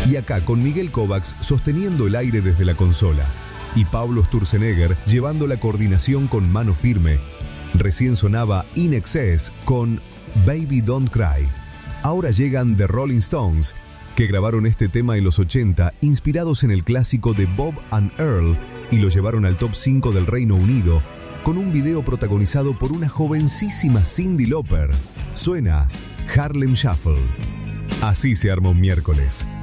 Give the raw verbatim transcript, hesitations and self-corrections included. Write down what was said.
Y acá con Miguel Kovacs sosteniendo el aire desde la consola. Y Pablo Sturzenegger llevando la coordinación con mano firme. Recién sonaba In Excess con Baby Don't Cry. Ahora llegan The Rolling Stones, que grabaron este tema en los ochenta, inspirados en el clásico de Bob and Earl, y lo llevaron al top cinco del Reino Unido, con un video protagonizado por una jovencísima Cyndi Lauper. Suena Harlem Shuffle. Así se arma un miércoles.